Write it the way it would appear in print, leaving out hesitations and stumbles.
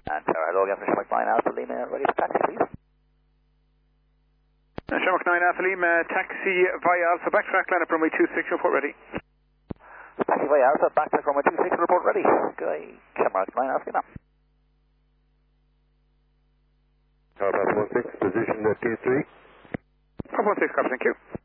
And Tower, hello again from Shamrock 9 Alpha Lima, ready for taxi, please. Shamrock 9 Alpha Lima, taxi via Alpha, backtrack, line up runway 26, report ready. Taxi via Alpha, backtrack runway 26, report ready. Okay, Shamrock 9 Alpha Lima. Alpha 16, position at T3. Alpha 16, copy, thank you.